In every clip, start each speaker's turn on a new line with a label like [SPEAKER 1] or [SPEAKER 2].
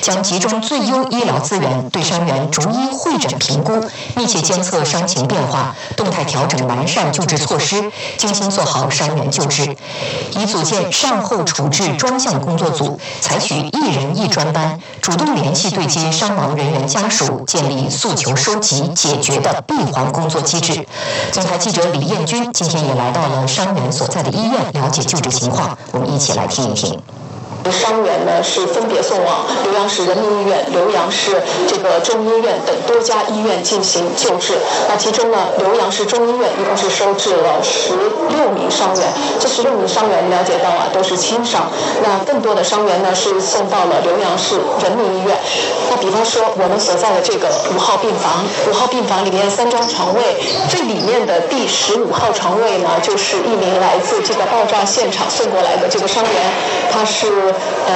[SPEAKER 1] 将集中最优医疗资源，对伤员逐一会诊评估，密切监测伤情变化，动态调整完善救治措施，精心做好伤员救治。已组建善后处置专项工作组，采取一人一专班，主动联系对接伤亡人员家属，建立诉求收集解决的闭环工作机制。总台记者李彦军今天也来到了伤员所在的医院，了解救治情况，我们一起来听一听。
[SPEAKER 2] 伤员呢是分别送往浏阳市人民医院、浏阳市中医院等多家医院进行救治。那其中呢，浏阳市中医院一共是收治了16名伤员，这16名伤员了解到都是轻伤。那更多的伤员呢是送到了浏阳市人民医院。那比方说我们所在的这个5号病房，5号病房里面3张床位，最里面的第15号床位呢，就是一名来自这个爆炸现场送过来的这个伤员，他是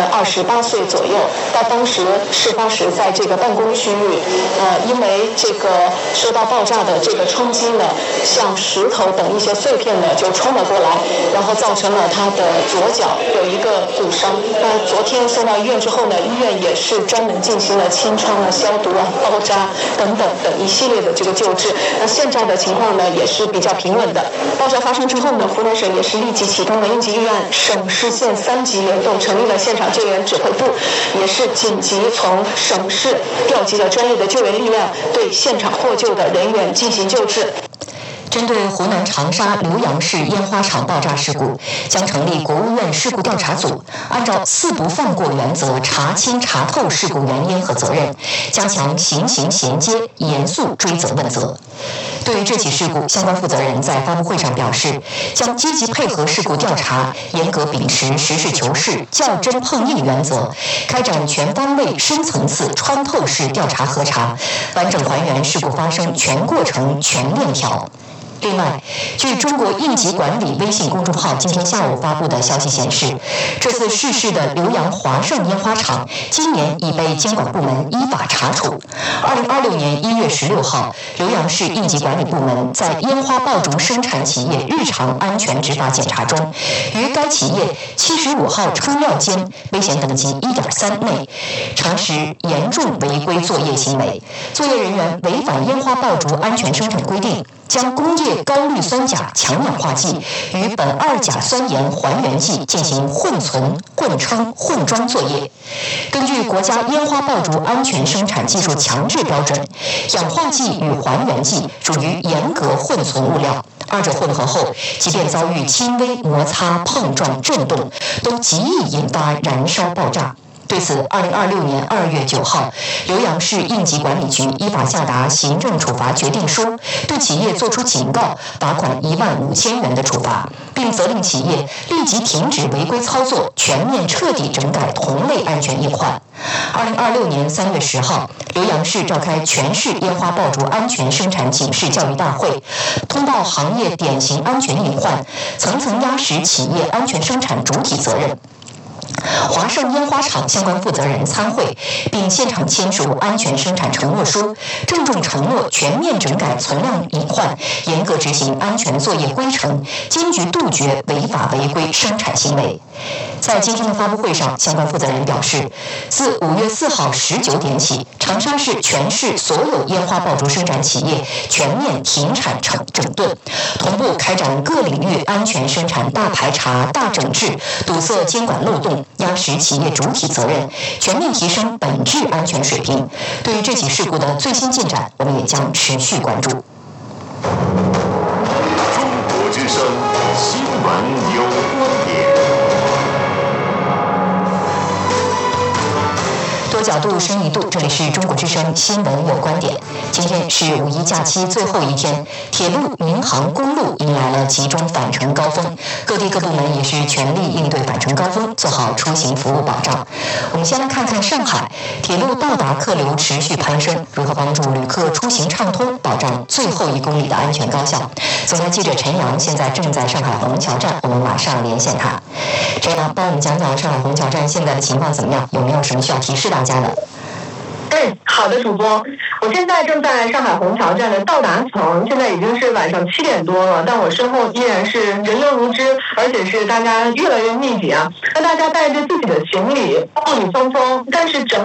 [SPEAKER 2] 28岁左右。他当时事发时在这个办公区域，因为这个受到爆炸的这个冲击呢，像石头等一些碎片呢就冲了过来，然后造成了他的左脚有一个骨伤。昨天送到医院之后呢，医院也是专门进行了清创消毒包扎等一系列的这个救治。那现在的情况呢也是比较平稳的。爆炸发生之后呢，湖南省也是立即启动了应急预案省市县3级联动，成立了现场救援指挥部，也是紧急从省市调集了专业的救援力量，对现场获救的人员进行救治。
[SPEAKER 1] 针对湖南长沙浏阳市烟花厂爆炸事故，将成立国务院事故调查组，按照4不放过原则查清查透事故原因和责任，加强刑刑衔接，严肃追责问责。对于这起事故，相关负责人在发布会上表示，将积极配合事故调查，严格秉持实事求是、较真碰硬原则，开展全方位、深层次、穿透式调查核查，完整还原事故发生全过程、全链条。另外，据中国应急管理微信公众号今天下午发布的消息显示，这次逝世的浏阳华盛烟花厂今年已被监管部门依法查处。2026年1月16号，浏阳市应急管理部门在烟花爆竹生产企业日常安全执法检查中，于该企业75号冲料间危险等级1.3内查实严重违规作业行为，作业人员违反烟花爆竹安全生产规定，将工业高氯酸钾强氧化剂与苯二甲酸盐还原剂进行混存、混称、混装作业。根据国家烟花爆竹安全生产技术强制标准，氧化剂与还原剂属于严格混存物料，二者混合后，即便遭遇轻微摩擦、碰撞、震动，都极易引发燃烧爆炸。对此，2026年2月9号，浏阳市应急管理局依法下达行政处罚决定书，对企业作出警告、罚款15000元的处罚，并责令企业立即停止违规操作，全面彻底整改同类安全隐患。2026年3月10号，浏阳市召开全市烟花爆竹安全生产警示教育大会，通报行业典型安全隐患，层层压实企业安全生产主体责任。华盛烟花厂相关负责人参会，并现场签署安全生产承诺书，郑重承诺全面整改存量隐患，严格执行安全作业规程，坚决杜绝违法违规生产行为。在今天的发布会上，相关负责人表示，自5月4号19点起，长沙市全市所有烟花爆竹生产企业全面停产整顿，同步开展各领域安全生产大排查、大整治，堵塞监管漏洞，压实企业主体责任，全面提升本质安全水平。对于这起事故的最新进展，我们也将持续关注。中
[SPEAKER 3] 国之声新闻有观点。
[SPEAKER 1] 多角度深一度，这里是中国之声新闻有观点。今天是5一假期最后一天，铁路、民航、公路迎来了集中返程高峰，各地各部门也是全力应对返程高峰，做好出行服务保障。我们先来看看上海，铁路到达客流持续攀升，如何帮助旅客出行畅通，保障最后1公里的安全高效？总台记者陈阳现在正在上海虹桥站，我们马上连线他。陈阳，帮我们讲讲上海虹桥站现在的情况怎么样？有没有什么需要提示大家的？
[SPEAKER 2] 好的，主播，我现在正在上海虹桥站的到达层，现在已经是晚上7点多了，但我身后依然是人流如织，而且是大家越来越密集啊。那大家带着自己的行李，步履匆匆，但是整